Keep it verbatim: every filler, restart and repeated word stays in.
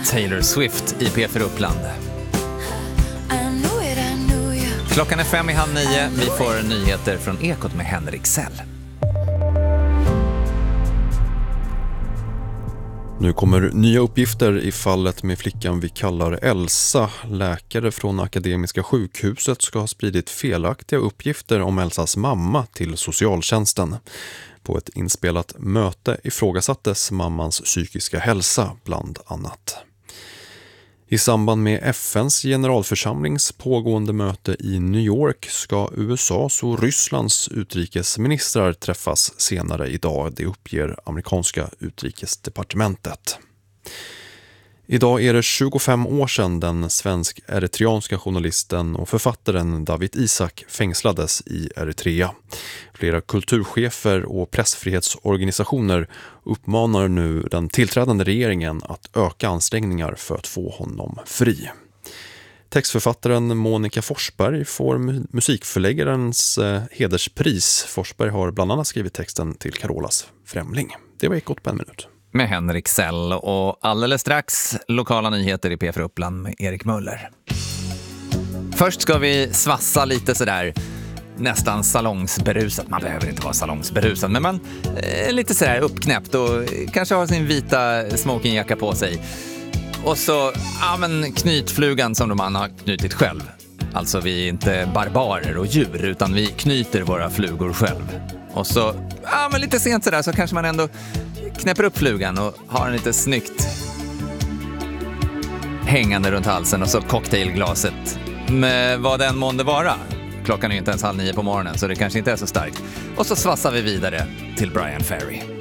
Taylor Swift i P fyra Uppland. Klockan är fem i halv nio. Vi får nyheter från Ekot med Henrik Sell. Nu kommer nya uppgifter i fallet med flickan vi kallar Elsa. Läkare från Akademiska sjukhuset ska ha spridit felaktiga uppgifter om Elsas mamma till socialtjänsten. På ett inspelat möte ifrågasattes mammans psykiska hälsa bland annat. I samband med F N:s generalförsamlings pågående möte i New York ska U S A:s och Rysslands utrikesministrar träffas senare idag, det uppger amerikanska utrikesdepartementet. Idag är det tjugofem år sedan den svensk-eritreanska journalisten och författaren Dawit Isaak fängslades i Eritrea. Flera kulturchefer och pressfrihetsorganisationer uppmanar nu den tillträdande regeringen att öka ansträngningar för att få honom fri. Textförfattaren Monica Forsberg får musikförläggarens hederspris. Forsberg har bland annat skrivit texten till Carolas Främling. Det var Ekot på en minut. Med Henrik Sell och alldeles strax lokala nyheter i P fyra Uppland med Erik Möller. Först ska vi svassa lite sådär nästan salongsberusat. Man behöver inte vara salongsberusad, men man är lite sådär uppknäppt och kanske har sin vita smokingjacka på sig. Och så, ja men knytflugan som de har knutit själv. Alltså vi är inte barbarer och djur utan vi knyter våra flugor själv. Och så, ja men lite sent sådär så kanske man ändå knäpper upp flugan och har den lite snyggt hängande runt halsen och så cocktailglaset med vad den månde vara. Klockan är ju inte ens halv nio på morgonen så det kanske inte är så starkt. Och så svassar vi vidare till Brian Ferry.